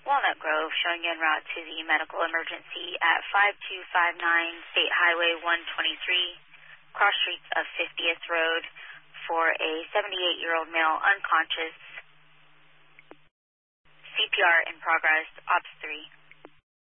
Walnut Grove, showing you en route to the medical emergency at 5259 State Highway 123, cross streets of 50th Road for a 78-year-old male unconscious. CPR in progress, Ops 3.